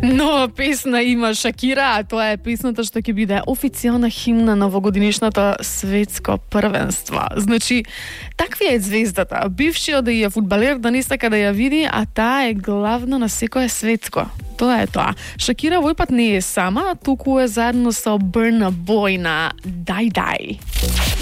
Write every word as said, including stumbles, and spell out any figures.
Нова песна има Шакира, а тоа е песната што ќе биде официјална химна на овогодинешното светско првенство. Значи, такви е звездата. Бившиот да е фудбалер да не сака да ја види, а таа е главна на секое светско. Тоа е тоа. Шакира овој пат не е сама, туку е заедно со Бурна Бой на Дай Дай.